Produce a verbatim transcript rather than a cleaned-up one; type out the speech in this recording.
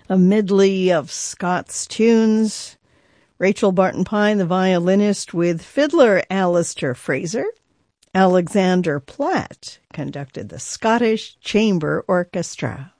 a medley of Scots tunes. Rachel Barton Pine, the violinist, with fiddler Alistair Fraser. Alexander Platt conducted the Scottish Chamber Orchestra.